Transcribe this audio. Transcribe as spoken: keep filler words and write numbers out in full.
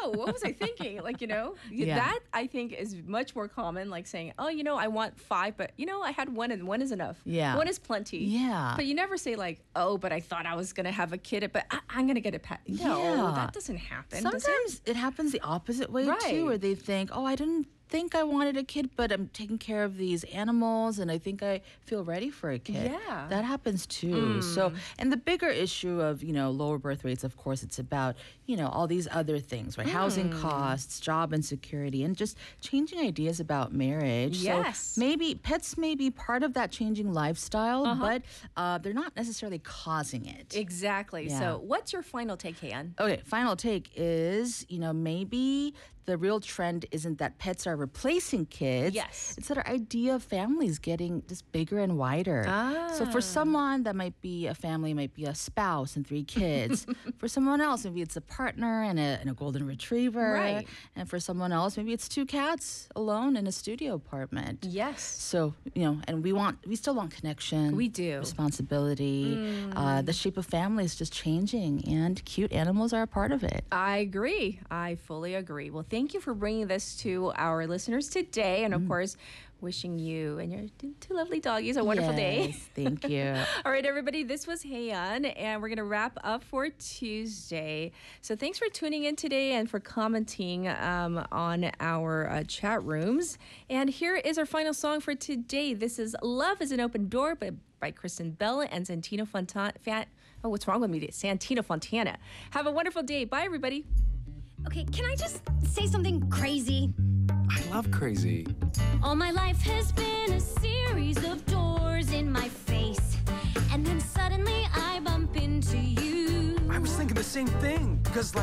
oh, what was I thinking? Like, you know, Yeah. that I think is much more common, like saying, oh, you know, I want five, but, you know, I had one and one is enough. Yeah. One is plenty. Yeah. But you never say, like, oh, but I thought I was going to have a kid, but I, I'm going to get a pet. No, Yeah. that doesn't happen. does it? Sometimes it happens the opposite way Right. too, where they think, oh, I didn't think I wanted a kid, but I'm taking care of these animals and I think I feel ready for a kid. Yeah. That happens too. So, and the bigger issue of, you know, lower birth rates, of course, it's about, you know, all these other things, right? Housing costs, job insecurity, and just changing ideas about marriage. Yes. So maybe pets may be part of that changing lifestyle, but uh, they're not necessarily causing it. Exactly. Yeah. So what's your final take, Heian? Okay, final take is, you know, maybe the real trend isn't that pets are replacing kids. Yes. It's that our idea of families getting just bigger and wider. So for someone, that might be a family, might be a spouse and three kids. For someone else, maybe it's a partner and a, and a golden retriever. Right. And for someone else, maybe it's two cats alone in a studio apartment. Yes. So, you know, and we want, we still want connection. We do. Responsibility. Uh, the shape of family is just changing, and cute animals are a part of it. I agree. I fully agree. Well, thank you for bringing this to our listeners today. And of course, wishing you and your two lovely doggies a wonderful day. Yes, thank you. All right, everybody, this was Heian, and we're going to wrap up for Tuesday. So thanks for tuning in today and for commenting um, on our uh, chat rooms. And here is our final song for today. This is Love is an Open Door by, by Kristen Bell and Santino Fontana. Fan- oh, what's wrong with me? Santino Fontana. Have a wonderful day. Bye, everybody. Okay, can I just say something crazy? I love crazy. All my life has been a series of doors in my face. And then suddenly I bump into you. I was thinking the same thing. Because, like,